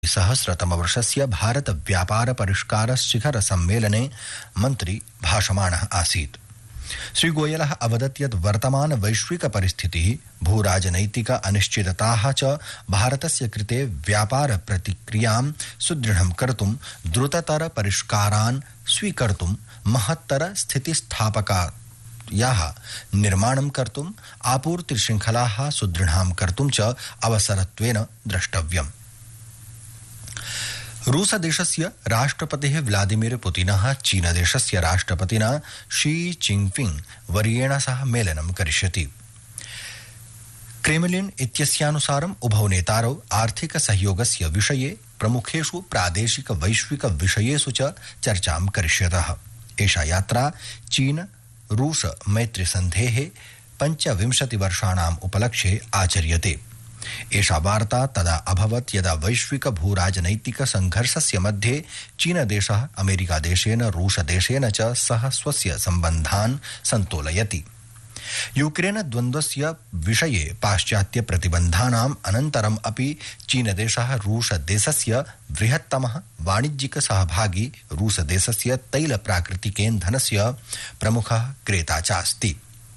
सहस्रतमवर्षस्य भारत व्यापार परिष्कार शिखर सम्मेलने मन्त्री भाषमाणः आसीत्। श्रीगोयलः अवदत् यत् वर्तमान वैश्विक परिस्थितिः भूराजनैतिक अनिश्चितताः च भारतस्य कृते व्यापार प्रतिक्रियां सुदृढं कर्तुं द्रुततर परिष्कारान् स्वीकर्तुं महत्तर स्थितिस्थापकायाः निर्माणं कर्तुं आपूर्तिशृङ्खलाः सुदृढां कर्तुं च अवसरत्वेन द्रष्टव्यम्। रूसदेशस्य राष्ट्रपतिः व्लादिमीर पुतिनः चीनदेशस्य राष्ट्रपतिना शी चिनफिंग वर्येण सह मेलनं करिष्यति। क्रेमलिन इत्यस्यानुसारम् उभौ नेतारौ आर्थिक सहयोगस्य विषये प्रमुखेषु प्रादेशिक वैश्विक विषयेषु च चर्चां करिष्यतः। एषा यात्रा चीन रूस मैत्रीसन्धेः 25 वर्षाणाम् उपलक्ष्ये आचर्यते। एषा वार्ता तदा अभवत् यदा वैश्विक भूराजनैतिक संघर्षस्य मध्ये चीनदेशः अमेरिकादेशेन रूसदेशेन च सह स्वस्य सम्बन्धान् सन्तोलयति। यूक्रेन द्वन्द्वस्य विषये पाश्चात्य प्रतिबन्धानाम् अनन्तरम् अपि चीनदेशः रूसदेशस्य बृहत्तमः वाणिज्यिक सहभागी रूसदेशस्य तैल प्राकृतिकेन्धनस्य प्रमुखः क्रेता चास्ति।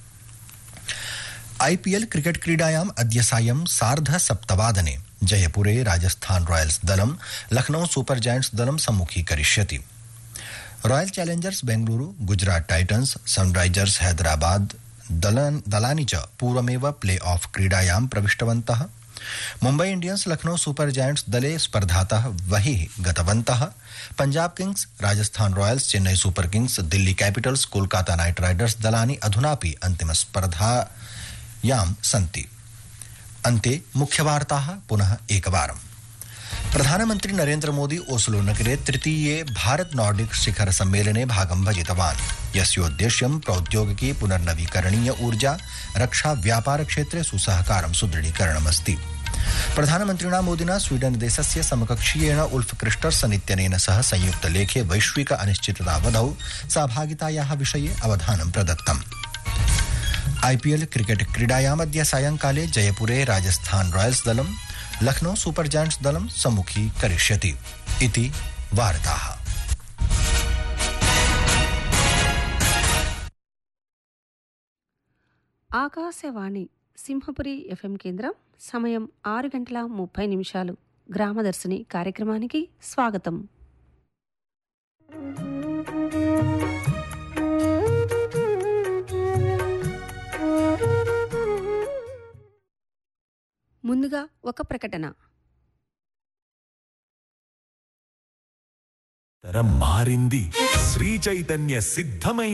IPL क्रिकेट क्रीडायाम् अद्य सायं 7:30 जयपुरे राजस्थान रॉयल्स दलं लखनऊ सुपर जायंट्स दलं सम्मुखीकरिष्यति। Royal Challengers Bengaluru, Gujarat titans, Sunrisers Hyderabad दलानि च पूर्वमेव प्ले ऑफ क्रीडायां प्रविष्टवन्तः। Mumbai Indians Lucknow super giants दले स्पर्धातः बहिः गतवन्तः। Punjab Kings, Rajasthan Royals, Chennai super Kings, Delhi Capitals, Kolkata night Riders दलानि अधुनापि अन्तिम स्पर्धायां सन्ति। अन्ते मुख्यवार्ताः पुनः एकवारम्। प्रधानमन्त्री नरेन्द्र मोदी ओस्लो नगरे तृतीये भारत नॉर्डिक शिखर सम्मेलने भागं भजितवान्, यस्योद्देश्यं प्रौद्योगिकी पुनर्नवीकरणीय ऊर्जा रक्षा व्यापार क्षेत्रे सुसहकारं सुदृढीकरणमस्ति। प्रधानमन्त्रिणा मोदिना स्वीडन देशस्य समकक्षीयेण उल्फ क्रिस्टर्सन इत्यनेन सह संयुक्त लेखे वैश्विक अनिश्चिततावधौ सहभागितायाः विषये अवधानं प्रदत्तम्। IPL क्रिकेट क्रीडायाम् अद्य सायंकाले जयपुरे राजस्थान रॉयल्स दलं लखनऊ सुपर जायंट्स दलं सम्मुखीकरिष्यति इति वार्ताः। ఆకాశవాణి సింహపురి FM కేంద్రం సమయం 6:30 గ్రామదర్శిని కార్యక్రమానికి స్వాగతం. ముందుగా ఒక ప్రకటన. తరం మారింది, శ్రీ చైతన్య సిద్ధమై